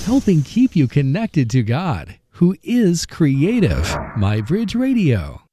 helping keep you connected to God, who is creative. MyBridge Radio.